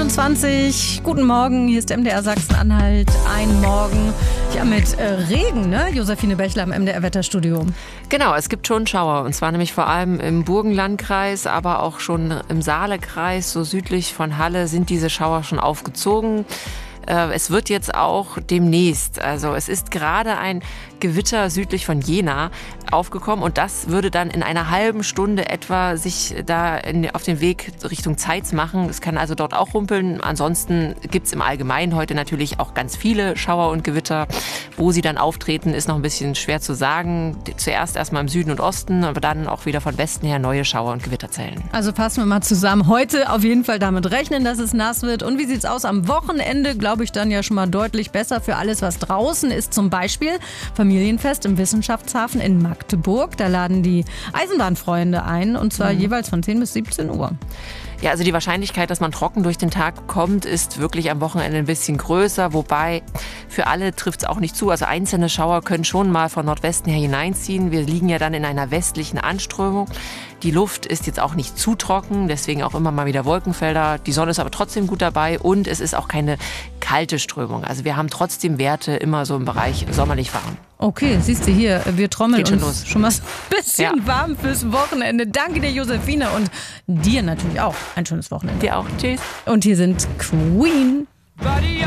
8:28 Uhr. Guten Morgen, hier ist MDR Sachsen-Anhalt. Ein Morgen ja mit Regen, ne? Josephine Bächler im MDR-Wetterstudio. Genau, es gibt schon Schauer. Und zwar nämlich vor allem im Burgenlandkreis, aber auch schon im Saalekreis, so südlich von Halle, sind diese Schauer schon aufgezogen. Es wird jetzt auch demnächst, also es ist gerade ein Gewitter südlich von Jena aufgekommen und das würde dann in einer halben Stunde etwa sich da auf den Weg Richtung Zeitz machen. Es kann also dort auch rumpeln. Ansonsten gibt's im Allgemeinen heute natürlich auch ganz viele Schauer und Gewitter. Wo sie dann auftreten, ist noch ein bisschen schwer zu sagen. Zuerst erstmal im Süden und Osten, aber dann auch wieder von Westen her neue Schauer und Gewitterzellen. Also fassen wir mal zusammen. Heute auf jeden Fall damit rechnen, dass es nass wird. Und wie sieht's aus am Wochenende? Glaube ich dann ja schon mal deutlich besser für alles, was draußen ist. Zum Beispiel Familienfest im Wissenschaftshafen in Magdeburg. Da laden die Eisenbahnfreunde ein und zwar jeweils von 10 bis 17 Uhr. Ja, also die Wahrscheinlichkeit, dass man trocken durch den Tag kommt, ist wirklich am Wochenende ein bisschen größer. Wobei für alle trifft es auch nicht zu. Also einzelne Schauer können schon mal von Nordwesten her hineinziehen. Wir liegen ja dann in einer westlichen Anströmung. Die Luft ist jetzt auch nicht zu trocken, deswegen auch immer mal wieder Wolkenfelder. Die Sonne ist aber trotzdem gut dabei und es ist auch keine kalte Strömung. Also wir haben trotzdem Werte immer so im Bereich sommerlich warm. Okay, siehst du hier, wir trommeln Geht schon uns los. schon mal so ein bisschen warm fürs Wochenende. Danke dir, Josephine, und dir natürlich auch ein schönes Wochenende. Dir auch. Tschüss. Und hier sind Queen.